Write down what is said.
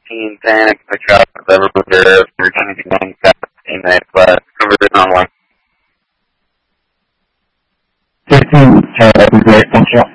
1510, pick up the reserve, returning to 917 minutes left. Conversion on 1. 15, that would be great, thank you.